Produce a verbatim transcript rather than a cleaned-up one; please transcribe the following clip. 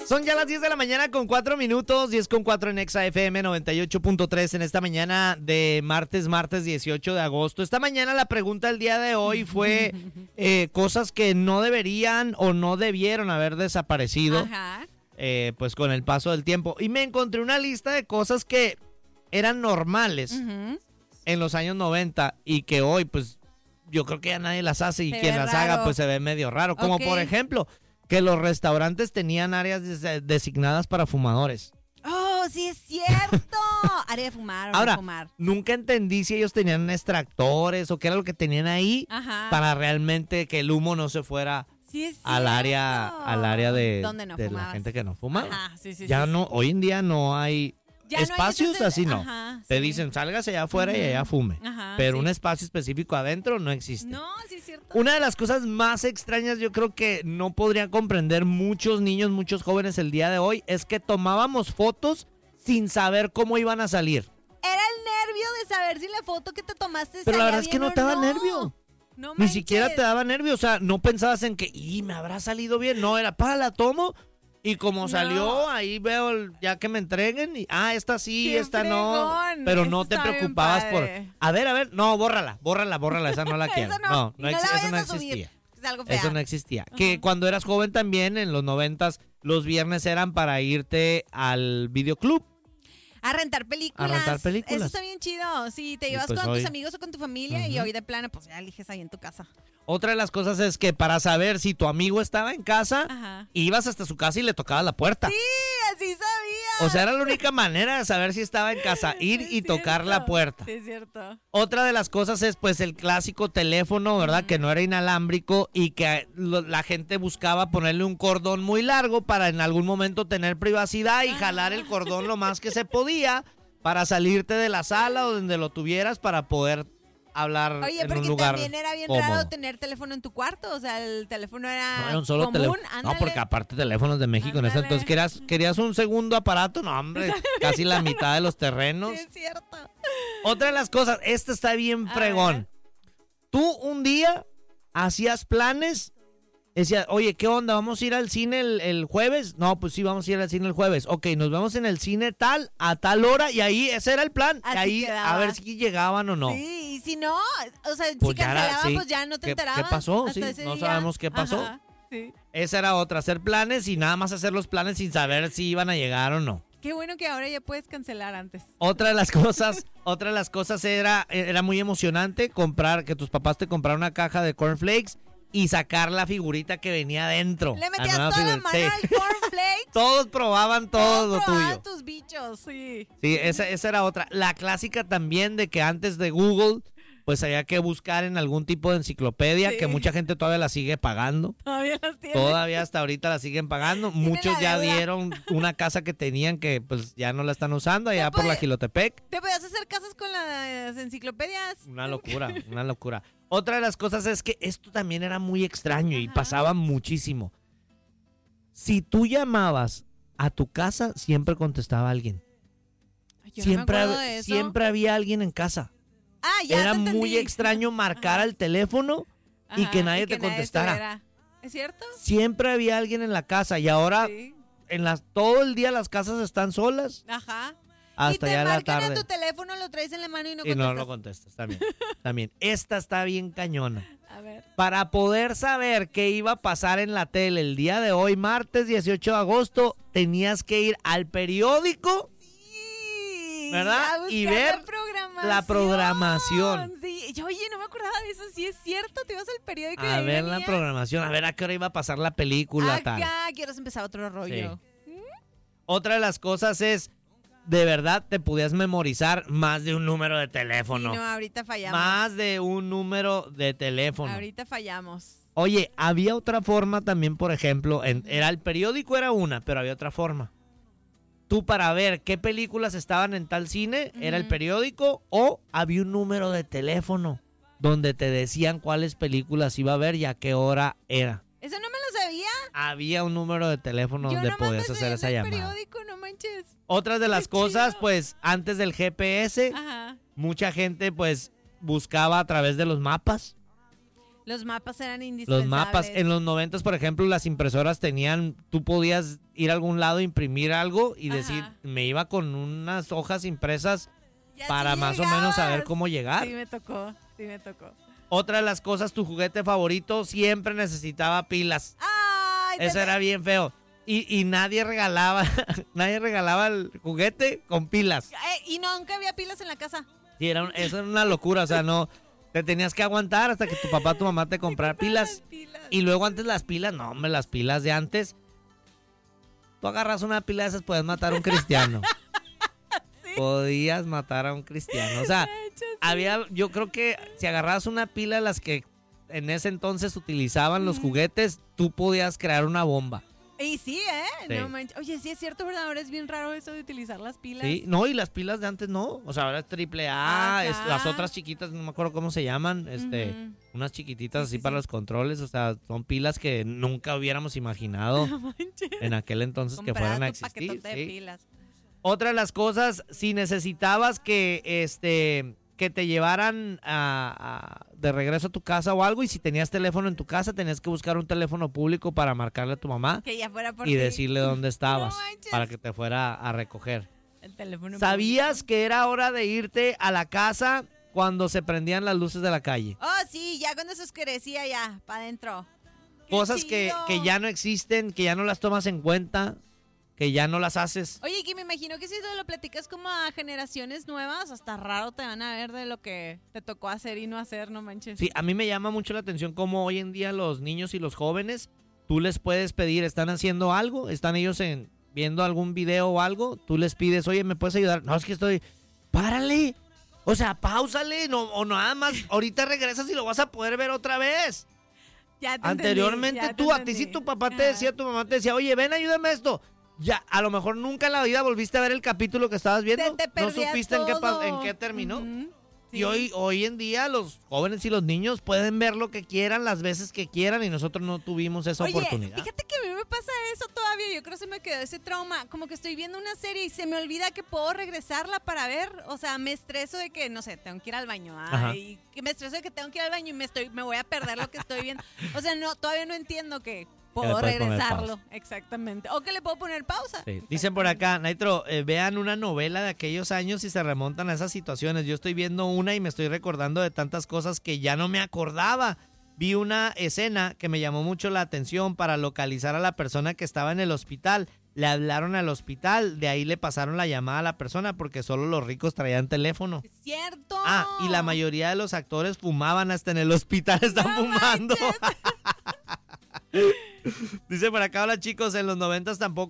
Son ya las diez de la mañana con cuatro minutos, diez con cuatro en Exa F M noventa y ocho punto tres en esta mañana de martes, martes dieciocho de agosto. Esta mañana la pregunta del día de hoy fue eh, cosas que no deberían o no debieron haber desaparecido. Ajá. Eh, pues con el paso del tiempo. Y me encontré una lista de cosas que eran normales uh-huh. en los años noventa y que hoy pues yo creo que ya nadie las hace y se quien las raro. haga pues se ve medio raro. Como okay. por ejemplo, que los restaurantes tenían áreas des- designadas para fumadores. ¡Oh, sí es cierto! Área de fumar, Ahora, de fumar. nunca entendí si ellos tenían extractores o qué era lo que tenían ahí Ajá. para realmente que el humo no se fuera sí es al área al área de, ¿Dónde no de la fumabas? gente que no fumaba. Ajá, sí, sí, ya sí, no, sí. hoy en día no hay ya espacios no hay así, no. Ajá, Te sí. dicen, sálgase allá afuera uh-huh. y allá fume. Ajá, pero sí. un espacio específico adentro no existe. No, sí es cierto. Una de las cosas más extrañas, yo creo que no podrían comprender muchos niños, muchos jóvenes el día de hoy, es que tomábamos fotos sin saber cómo iban a salir. Era el nervio de saber si la foto que te tomaste Pero la salía verdad es que bien no o te daba no. nervio. No Ni siquiera te daba nervio, o sea, no pensabas en que, y me habrá salido bien. No, era, pa, la tomo. Y como No. salió, ahí veo el- ya que me entreguen y, ah, esta sí, ¡Qué esta fregón! no. Pero Eso no te está bien preocupabas por, padre. a ver, a ver, no, bórrala, bórrala, bórrala, esa no la quiero. Eso no, no, y no, no ex- la eso no vayas a subir, existía. es algo fea. Eso no existía. Ajá. Que cuando eras joven también, en los noventas, los viernes eran para irte al videoclub. A rentar películas. A rentar películas. Eso está bien chido. Sí, te Y ibas pues con hoy- tus amigos o con tu familia Ujú. y hoy de plano, pues ya eliges ahí en tu casa. Otra de las cosas es que para saber si tu amigo estaba en casa, Ajá. ibas hasta su casa y le tocabas la puerta. Sí, así sabía. O sea, era la única manera de saber si estaba en casa, ir Sí, y es tocar cierto. la puerta. Sí, es cierto. Otra de las cosas es pues el clásico teléfono, ¿verdad? Mm. Que no era inalámbrico y que lo- la gente buscaba ponerle un cordón muy largo para en algún momento tener privacidad y Ah. jalar el cordón lo más que se podía para salirte de la sala o donde lo tuvieras para poder hablar Oye, en un porque lugar también era bien cómodo. raro tener teléfono en tu cuarto. O sea, el teléfono era, No, era un solo común. teléfono. No, Ándale. porque aparte teléfonos de México en ese Ándale. entonces querías, querías un segundo aparato, no hombre, casi la mitad de los terrenos. Sí, es cierto. Otra de las cosas, esta está bien A fregón. ver. Tú un día hacías planes, decías, oye, ¿qué onda? ¿Vamos a ir al cine el, el jueves? No, pues sí, vamos a ir al cine el jueves. Ok, nos vemos en el cine tal, a tal hora, y ahí ese era el plan. Así y ahí quedaba. a ver si llegaban o no. Sí, y si no, o sea, Pues si ya era- cancelaban, sí. pues ya no te ¿Qué- enterabas. qué pasó? hasta Sí, ese no día. sabemos qué pasó. Ajá, sí. Esa era otra, hacer planes y nada más hacer los planes sin saber si iban a llegar o no. Qué bueno que ahora ya puedes cancelar antes. Otra de las cosas, otra de las cosas era, era muy emocionante comprar, que tus papás te compraran una caja de cornflakes y sacar la figurita que venía adentro. Le metías nueva toda la figura- mano sí. al cornflakes. Todos probaban todo lo probaban tuyo. tus bichos, sí. Sí, esa, esa era otra. La clásica también de que antes de Google, pues había que buscar en algún tipo de enciclopedia, Sí. que mucha gente todavía la sigue pagando. Todavía las tienes. Todavía hasta ahorita la siguen pagando. Muchos la ya deuda. dieron una casa que tenían que pues ya no la están usando allá Ya por la puede- Gilotepec. ¿Te podías hacer casas con las enciclopedias? Una locura, una locura. Otra de las cosas es que esto también era muy extraño y Ajá. pasaba muchísimo. Si tú llamabas a tu casa, siempre contestaba alguien. Ay, yo no me Siempre, acuerdo hab- de eso. siempre había alguien en casa. Ah, ya Era te entendí. muy extraño marcar Ajá. al teléfono y Ajá, que nadie y te que nadie contestara. estuviera. ¿Es cierto? Siempre había alguien en la casa y ahora Sí. en las todo el día las casas están solas Ajá. hasta y te ya la marcan tarde. a tu teléfono, lo traes en la mano y no y contestas. no lo contestas también. También. Esta está bien cañona. A ver. Para poder saber qué iba a pasar en la tele el día de hoy, martes dieciocho de agosto, tenías que ir al periódico, Sí. ¿verdad? A buscar Y ver la programación. la programación. Sí. Yo, oye, no me acordaba de eso. Sí es cierto. Te ibas al periódico y a ahí ver la venía. programación, a ver a qué hora iba a pasar la película, tal. Acá, quiero empezar otro rollo. Otra de las cosas es, de verdad te podías memorizar más de un número de Sí, teléfono. no, ahorita fallamos. Más de un número de teléfono. Ahorita fallamos. Oye, había otra forma también, por ejemplo, en, era el periódico era una, pero había otra forma. Tú para ver qué películas estaban en tal cine, era el Ujú. periódico o había un número de teléfono donde te decían cuáles películas iba a ver y a qué hora era. ¿Eso no me lo sabía? Había un número de teléfono Yo donde nomás podías me hacer veía esa en el llamada. periódico, no manches. Otras de las Qué cosas, chido. pues antes del G P S, Ajá. mucha gente pues buscaba a través de los mapas. Los mapas eran Los indispensables. mapas. En los noventas, por ejemplo, las impresoras tenían, tú podías ir a algún lado, imprimir algo y Ajá. decir, me iba con unas hojas impresas Ya para sí más o menos saber llegabas. cómo llegar. Sí me tocó, sí me tocó. Otra de las cosas, tu juguete favorito siempre necesitaba pilas. Ay, Eso te- era bien feo. Y, y nadie regalaba, nadie regalaba el juguete con pilas. Eh, y nunca había pilas en la casa. Y era un- eso era una locura, o sea, no, te tenías que aguantar hasta que tu papá, tu mamá te comprara pilas. pilas. Y luego antes las pilas, no, hombre, las pilas de antes. Tú agarras una pila de esas, puedes matar a un cristiano. Sí. Podías matar a un cristiano. O sea, De hecho, sí. había, yo creo que si agarrabas una pila de las que en ese entonces utilizaban los juguetes, tú podías crear una bomba. Y sí, ¿eh? Sí. No manches. Oye, sí es cierto, ¿verdad? Ahora es bien raro eso de utilizar las pilas. Sí, no, y las pilas de antes no. O sea, ahora es triple A, es- Ajá. las otras chiquitas, no me acuerdo cómo se llaman, este, Ujú. unas chiquititas Sí, así sí, para sí. los controles, o sea, son pilas que nunca hubiéramos imaginado No manches. en aquel entonces que fueran a Comprabas tu existir. paquetote de sí. pilas. Otra de las cosas, si necesitabas que este que te llevaran a, a- de regreso a tu casa o algo, y si tenías teléfono en tu casa, tenías que buscar un teléfono público para marcarle a tu mamá Que ya fuera por y ti. decirle dónde estabas manches. para que te fuera a recoger. El teléfono ¿Sabías público. que era hora de irte a la casa cuando se prendían las luces de la calle? Oh, sí, ya cuando se oscurecía ya, para adentro. ¡Qué Cosas que, chido! que ya no existen, que ya no las tomas en cuenta, que ya no las haces. Oye, que me imagino que si tú lo platicas como a generaciones nuevas, hasta raro te van a ver de lo que te tocó hacer y no hacer, no manches. Sí, a mí me llama mucho la atención cómo hoy en día los niños y los jóvenes, tú les puedes pedir, están haciendo algo, están ellos en, viendo algún video o algo, tú les pides, oye, ¿me puedes ayudar? No, es que estoy, párale, o sea, páusale, no, o nada más, ahorita regresas y lo vas a poder ver otra vez. Ya te Anteriormente entendí, ya te tú, a ti entendí. si tu papá te Ajá. decía, tu mamá te decía, oye, ven, ayúdame a esto. Ya, a lo mejor nunca en la vida volviste a ver el capítulo que estabas viendo. Se te No perdía supiste en qué, pas- todo. en qué terminó. Ujú, Y sí. hoy, hoy en día los jóvenes y los niños pueden ver lo que quieran, las veces que quieran, y nosotros no tuvimos esa Oye, oportunidad. fíjate que a mí me pasa eso todavía. Yo creo que se me quedó ese trauma. Como que estoy viendo una serie y se me olvida que puedo regresarla para ver. O sea, me estreso de que, no sé, tengo que ir al baño. Ajá. Ay, que me estreso de que tengo que ir al baño y me estoy, me voy a perder lo que estoy viendo. O sea, no, todavía no entiendo que puedo le puedes poner regresarlo. Exactamente. O que le puedo poner pausa. Sí. Dicen por acá, Naitro, eh, vean una novela de aquellos años y se remontan a esas situaciones. Yo estoy viendo una y me estoy recordando de tantas cosas que ya no me acordaba. Vi una escena que me llamó mucho la atención para localizar a la persona que estaba en el hospital. Le hablaron al hospital, de ahí le pasaron la llamada a la persona porque solo los ricos traían teléfono. Es cierto. Ah, y la mayoría de los actores fumaban hasta en el hospital, están No fumando. Dice por acá, hola chicos, en los noventas tampoco